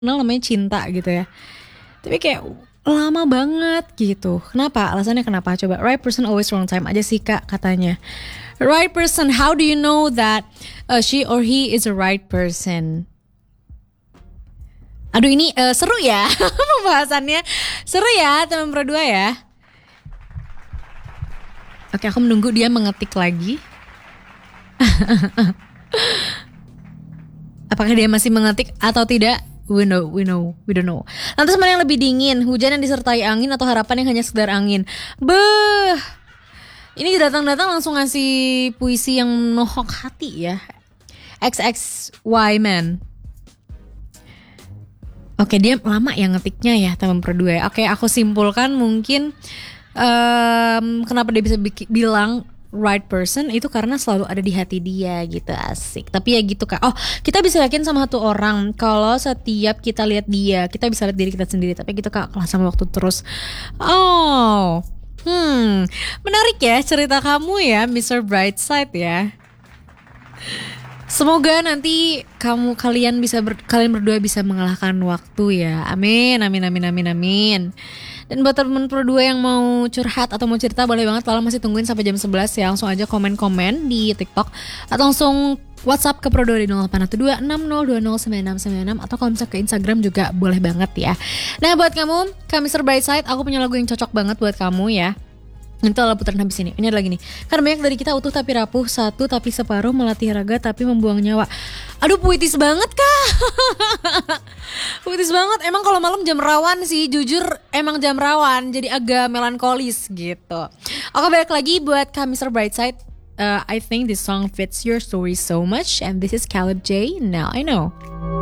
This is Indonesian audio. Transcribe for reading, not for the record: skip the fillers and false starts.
namanya cinta gitu ya. Tapi kayak lama banget gitu. Kenapa? Alasannya kenapa? Coba, right person always wrong time aja sih kak katanya. Right person, how do you know that she or he is a right person? Aduh ini seru ya pembahasannya. Seru ya teman berdua ya. Oke, aku menunggu dia mengetik lagi. Apakah dia masih mengetik atau tidak? We don't know. Lantas mana yang lebih dingin? Hujan yang disertai angin atau harapan yang hanya sekedar angin? Beuh. Ini datang-datang langsung ngasih puisi yang menohok hati ya. XXY man. Oke, dia lama ya ngetiknya ya teman berdua. Oke, aku simpulkan mungkin kenapa dia bisa bilang right person itu karena selalu ada di hati dia gitu, asik. Tapi ya gitu kak. Oh, kita bisa yakin sama satu orang kalau setiap kita lihat dia, kita bisa lihat diri kita sendiri. Tapi gitu kak, kalau sama waktu terus. Oh, menarik ya cerita kamu ya, Mr. Brightside ya. Semoga nanti kalian berdua bisa mengalahkan waktu ya. Amin. Dan buat teman berdua yang mau curhat atau mau cerita boleh banget, kalau masih tungguin sampai jam 11 ya. Langsung aja komen-komen di TikTok atau langsung WhatsApp ke Pro2 di 081260209696 atau kalau misalnya ke Instagram juga boleh banget ya. Nah, buat kamu, Mr. Brightside, aku punya lagu yang cocok banget buat kamu ya. Itu adalah putaran habis ini. Ini ada lagi nih. Karena banyak dari kita utuh tapi rapuh, satu tapi separuh, melatih raga tapi membuang nyawa. Aduh, puitis banget kak. Puitis banget. Emang kalau malam jam rawan sih, jujur emang jam rawan, jadi agak melankolis gitu. Oke, balik lagi buat Kak Mr. Brightside. I think this song fits your story so much, and this is Caleb J. Now I Know.